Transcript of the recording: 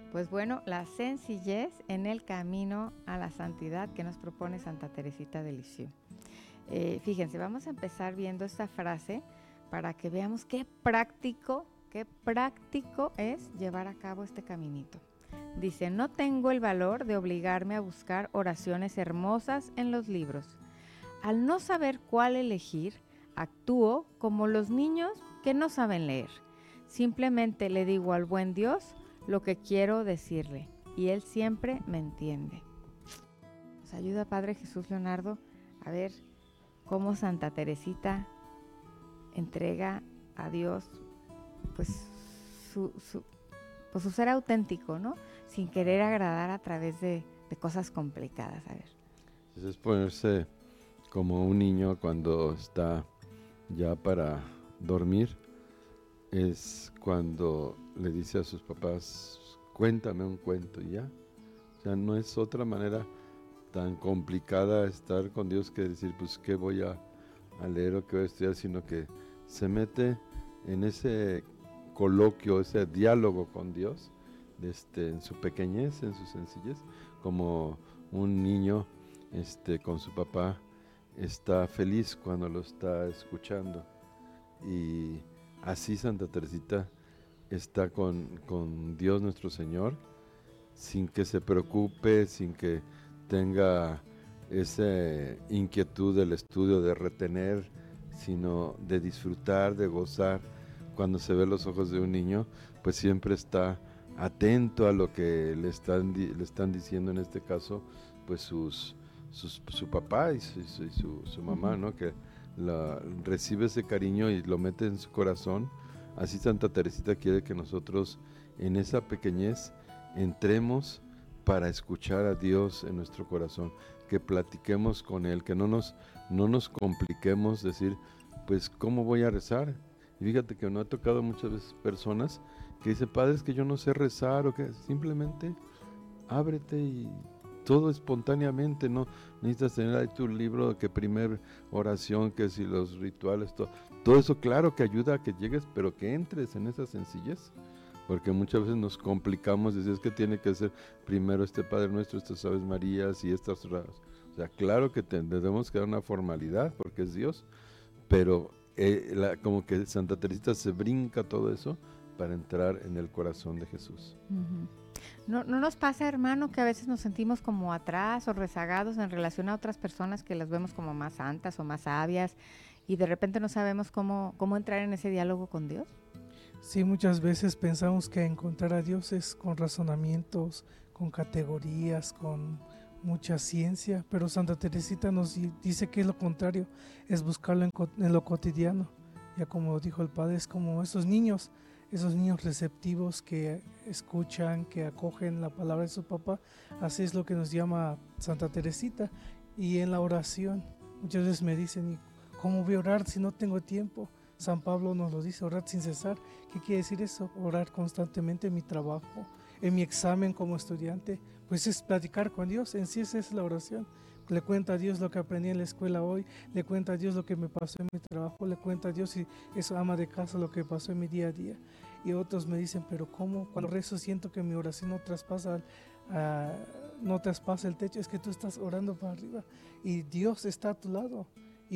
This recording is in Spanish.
Pues bueno, la sencillez en el camino a la santidad que nos propone Santa Teresita de Lisieux. Fíjense, vamos a empezar viendo esta frase para que veamos qué práctico es llevar a cabo este caminito. Dice, no tengo el valor de obligarme a buscar oraciones hermosas en los libros. Al no saber cuál elegir, actúo como los niños que no saben leer. Simplemente le digo al buen Dios lo que quiero decirle y Él siempre me entiende. Nos ayuda, Padre Jesús Leonardo, a ver cómo Santa Teresita entrega a Dios pues su ser auténtico, ¿no? Sin querer agradar a través de cosas complicadas. A ver. Es ponerse como un niño cuando está ya para dormir, es cuando le dice a sus papás, cuéntame un cuento y ya. O sea, no es otra manera tan complicada estar con Dios que decir, pues, ¿qué voy a leer o qué voy a estudiar? Sino que se mete en ese coloquio, ese diálogo con Dios, en su pequeñez, en su sencillez, como un niño con su papá está feliz cuando lo está escuchando. Y así Santa Teresita está con Dios nuestro Señor, sin que se preocupe, sin que tenga esa inquietud del estudio, de retener, sino de disfrutar, de gozar. Cuando se ve los ojos de un niño, pues siempre está atento a lo que le están diciendo, en este caso, pues su papá y su mamá, ¿no? Que recibe ese cariño y lo mete en su corazón. Así Santa Teresita quiere que nosotros en esa pequeñez entremos para escuchar a Dios en nuestro corazón, que platiquemos con Él, que no nos compliquemos, decir, pues, ¿cómo voy a rezar? Y fíjate que no ha tocado muchas veces personas que dicen, Padre, es que yo no sé rezar, o que simplemente ábrete y todo espontáneamente, no necesitas tener ahí tu libro, que primer oración, que si los rituales, todo eso claro que ayuda a que llegues, pero que entres en esa sencillez, porque muchas veces nos complicamos, decir, es que tiene que ser primero Padre Nuestro, estas Aves Marías y estas oraciones. O sea, claro que debemos que dar una formalidad, porque es Dios, pero como que Santa Teresita se brinca todo eso para entrar en el corazón de Jesús. Uh-huh. ¿No nos pasa, hermano, que a veces nos sentimos como atrás o rezagados en relación a otras personas que las vemos como más santas o más sabias y de repente no sabemos cómo entrar en ese diálogo con Dios? Sí, muchas veces pensamos que encontrar a Dios es con razonamientos, con categorías, con mucha ciencia, pero Santa Teresita nos dice que es lo contrario, es buscarlo en lo cotidiano. Ya como dijo el Padre, es como esos niños receptivos que escuchan, que acogen la palabra de su papá. Así es lo que nos llama Santa Teresita. Y en la oración, muchas veces me dicen, ¿y cómo voy a orar si no tengo tiempo? San Pablo nos lo dice, orar sin cesar. ¿Qué quiere decir eso? Orar constantemente en mi trabajo, en mi examen como estudiante. Pues es platicar con Dios, en sí esa es la oración. Le cuento a Dios lo que aprendí en la escuela hoy, le cuento a Dios lo que me pasó en mi trabajo, le cuento a Dios, y eso ama de casa, lo que pasó en mi día a día. Y otros me dicen, pero ¿cómo? Cuando rezo siento que mi oración no traspasa el techo. Es que tú estás orando para arriba y Dios está a tu lado.